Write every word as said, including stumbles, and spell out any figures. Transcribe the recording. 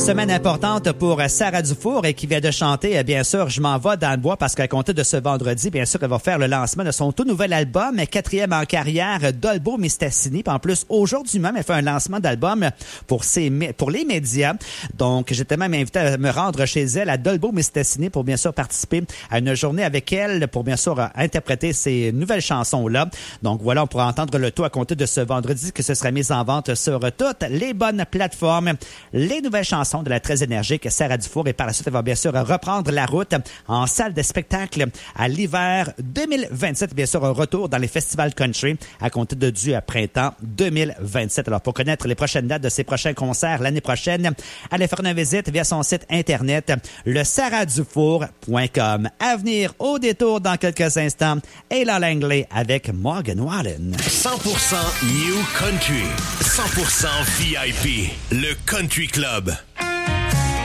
semaine importante pour Sarah Dufour et qui vient de chanter, bien sûr, Je m'en vais dans le bois parce qu'à compter de ce vendredi, bien sûr, elle va faire le lancement de son tout nouvel album, quatrième en carrière, Dolbo Mistassini. Puis en plus, aujourd'hui même, elle fait un lancement d'album pour ses, pour les médias. Donc, j'étais même invité à me rendre chez elle à Dolbo Mistassini pour bien sûr participer à une journée avec elle pour bien sûr interpréter ces nouvelles chansons-là. Donc voilà, on pourra entendre le tout à compter de ce vendredi que ce sera mis en vente sur toutes les bonnes plateformes. Les nouvelles chansons de la très énergique Sarah Dufour et par la suite, elle va bien sûr reprendre la route en salle de spectacle à l'hiver deux mille vingt-sept. Bien sûr, un retour dans les festivals country à compter de du printemps deux mille vingt-sept. Alors, pour connaître les prochaines dates de ses prochains concerts l'année prochaine, allez faire une visite via son site internet, le sarah dufour point com. À venir au détour dans quelques instants, Ella Langley avec Morgan Wallen. cent pour cent New Country, cent pour cent V I P, le Country Club.